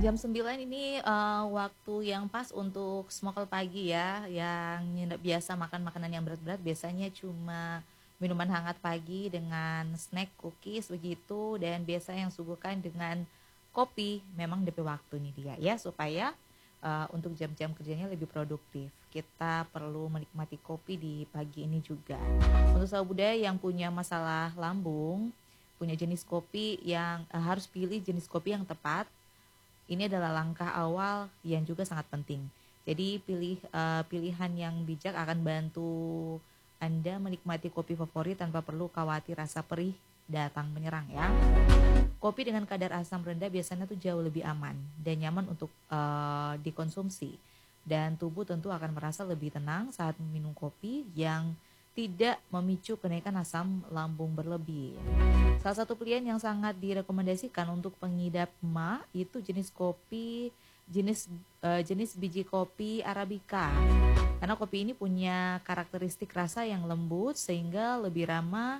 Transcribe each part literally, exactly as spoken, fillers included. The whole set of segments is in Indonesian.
Jam sembilan ini, eee, waktu yang pas untuk smokel pagi ya, yang nggak biasa makan makanan yang berat-berat, biasanya cuma minuman hangat pagi dengan snack, cookies, begitu, dan biasa yang suguhkan dengan kopi. Memang D P waktu nih dia ya, supaya, eee, untuk jam-jam kerjanya lebih produktif. Kita perlu menikmati kopi di pagi ini juga. Untuk sahabat budaya yang punya masalah lambung, punya jenis kopi yang eee, harus pilih jenis kopi yang tepat. Ini adalah langkah awal yang juga sangat penting. Jadi pilih eee, pilihan yang bijak akan bantu Anda menikmati kopi favorit tanpa perlu khawatir rasa perih datang menyerang ya. Kopi dengan kadar asam rendah biasanya tuh jauh lebih aman dan nyaman untuk eee, dikonsumsi. Dan tubuh tentu akan merasa lebih tenang saat meminum kopi yang tidak memicu kenaikan asam lambung berlebih. Salah satu pilihan yang sangat direkomendasikan untuk pengidap M A itu jenis kopi jenis eee, jenis biji kopi Arabica. Karena kopi ini punya karakteristik rasa yang lembut sehingga lebih ramah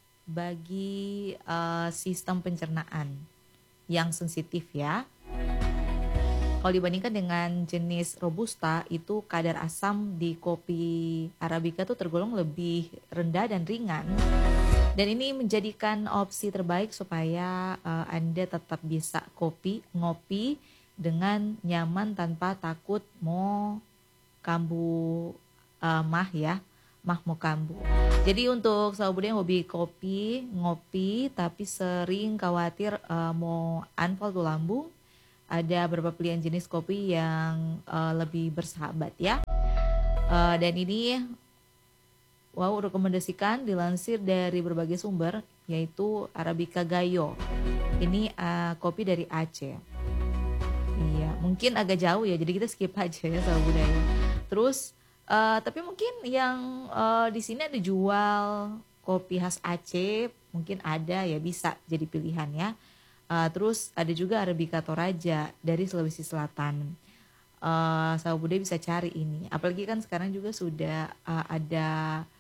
bagi, eee, sistem pencernaan yang sensitif ya. Kalau dibandingkan dengan jenis Robusta, itu kadar asam di kopi Arabica tuh tergolong lebih rendah dan ringan. Dan ini menjadikan opsi terbaik supaya, eee, Anda tetap bisa kopi ngopi dengan nyaman tanpa takut mau kambuh, eee, M A ya, M A mau kambuh. Jadi untuk sahabat budaya yang hobi kopi, ngopi, tapi sering khawatir, eee, mau anfal tuh lambung, ada beberapa pilihan jenis kopi yang, eee, lebih bersahabat ya. Eee, dan ini wow rekomendasikan dilansir dari berbagai sumber, yaitu Arabica Gayo. Ini, eee, kopi dari Aceh. Iya, mungkin agak jauh ya, jadi kita skip aja ya sahabat budaya. Terus, eee, tapi mungkin yang, eee, di sini ada jual kopi khas Aceh, mungkin ada ya, bisa jadi pilihan ya. Eee, terus ada juga Arabica Toraja dari Sulawesi Selatan. Eee, sahabat budaya bisa cari ini, apalagi kan sekarang juga sudah, eee, ada,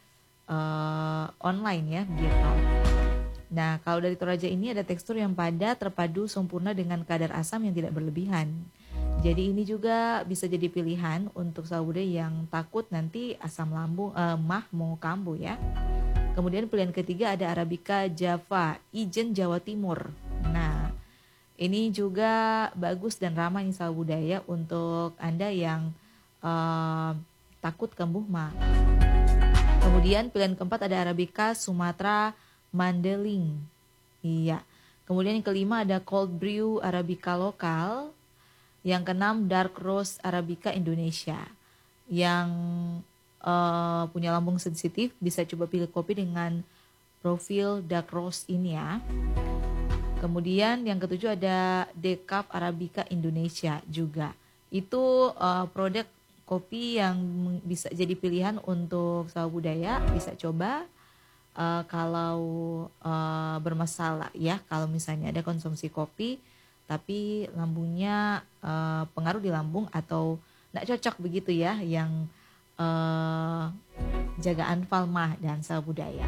eee, online ya gitu. Nah, kalau dari Toraja ini ada tekstur yang padat, terpadu sempurna dengan kadar asam yang tidak berlebihan. Jadi ini juga bisa jadi pilihan untuk sahabat budaya yang takut nanti asam lambung eee, M A mau kambuh ya. Kemudian pilihan ketiga ada Arabica Java, Ijen Jawa Timur. Nah, ini juga bagus dan ramah nih sahabat budaya untuk Anda yang, eee, takut kambuh M A. Kemudian pilihan keempat ada Arabica Sumatera Mandeling. Iya. Kemudian yang kelima ada Cold Brew Arabica lokal. Yang keenam Dark Roast Arabica Indonesia. Yang uh, punya lambung sensitif bisa coba pilih kopi dengan profil Dark Roast ini ya. Kemudian yang ketujuh ada Decaf Arabica Indonesia juga. Itu uh, produk kopi yang bisa jadi pilihan untuk sahabat budaya, bisa coba. Uh, kalau uh, bermasalah ya, kalau misalnya ada konsumsi kopi tapi lambungnya uh, pengaruh di lambung atau nggak cocok begitu ya, yang uh, jaga anfal M A dan sahabat budaya.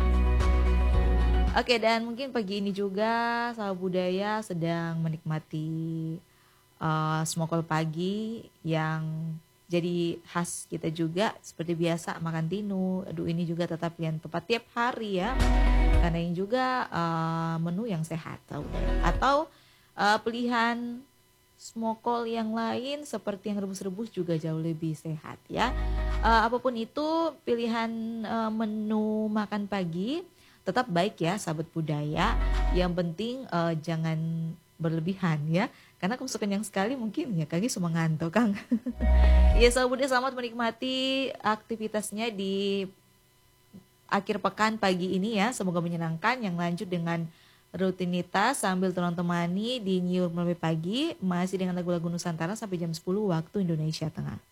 Oke, dan mungkin pagi ini juga sahabat budaya sedang menikmati uh, smokel pagi yang jadi khas kita juga, seperti biasa makan tinu. Aduh, ini juga tetap yang tepat tiap hari ya, karena ini juga uh, menu yang sehat atau uh, pilihan smokol yang lain seperti yang rebus-rebus juga jauh lebih sehat ya. Uh, apapun itu pilihan uh, menu makan pagi tetap baik ya sahabat budaya. Yang penting uh, jangan berlebihan ya, karena kesukaan yang sekali mungkin ya kaki semua ngantuk Kang. Ya sahabat budaya, selamat menikmati aktivitasnya di akhir pekan pagi ini ya, semoga menyenangkan. Yang lanjut dengan rutinitas sambil tolong temani di New York Melalui Pagi, masih dengan lagu-lagu Nusantara sampai jam sepuluh waktu Indonesia Tengah.